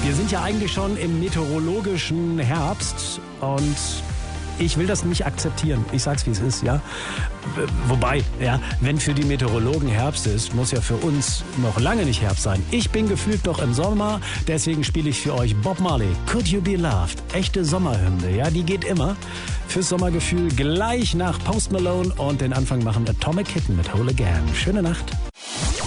Wir sind ja eigentlich schon im meteorologischen Herbst und ich will das nicht akzeptieren. Ich sag's, wie es ist, ja. Wobei, ja, wenn für die Meteorologen Herbst ist, muss ja für uns noch lange nicht Herbst sein. Ich bin gefühlt noch im Sommer, deswegen spiele ich für euch Bob Marley, Could You Be Loved? Echte Sommerhymne, ja, die geht immer. Fürs Sommergefühl gleich nach Post Malone und den Anfang machen Atomic Kitten mit Whole Again. Schöne Nacht.